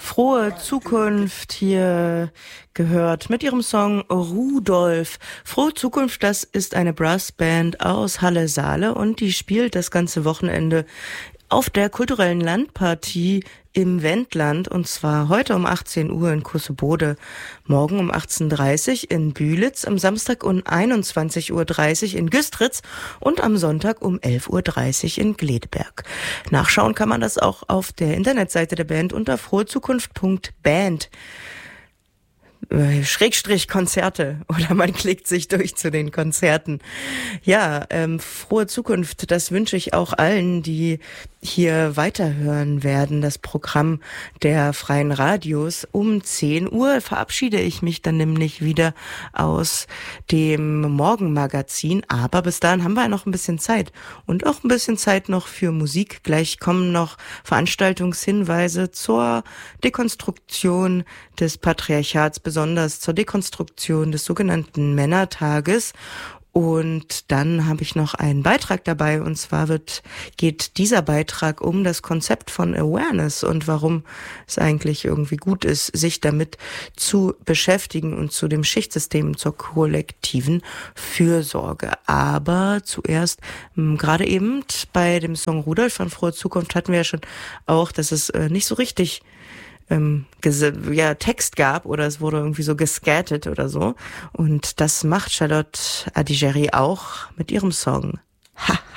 Frohe Zukunft hier gehört mit ihrem Song Rudolf. Frohe Zukunft, das ist eine Brassband aus Halle-Saale und die spielt das ganze Wochenende auf der kulturellen Landpartie im Wendland, und zwar heute um 18 Uhr in Kussebode, morgen um 18:30 Uhr in Bühlitz, am Samstag um 21:30 Uhr in Güstritz und am Sonntag um 11:30 Uhr in Gledberg. Nachschauen kann man das auch auf der Internetseite der Band unter frohezukunft.band. Schrägstrich Konzerte, oder man klickt sich durch zu den Konzerten. Ja, frohe Zukunft, das wünsche ich auch allen, die hier weiterhören werden. Das Programm der Freien Radios um 10 Uhr verabschiede ich mich dann nämlich wieder aus dem Morgenmagazin. Aber bis dahin haben wir noch ein bisschen Zeit und auch ein bisschen Zeit noch für Musik. Gleich kommen noch Veranstaltungshinweise zur Dekonstruktion des Patriarchats, besonders zur Dekonstruktion des sogenannten Männertages. Und dann habe ich noch einen Beitrag dabei, und zwar geht dieser Beitrag um das Konzept von Awareness und warum es eigentlich irgendwie gut ist, sich damit zu beschäftigen und zu dem Schichtsystem, zur kollektiven Fürsorge. Aber zuerst, gerade eben bei dem Song Rudolf von Frohe Zukunft hatten wir ja schon auch, dass es nicht so richtig Text gab oder es wurde irgendwie so gescattet oder so. Und das macht Charlotte Adigéry auch mit ihrem Song. Ha!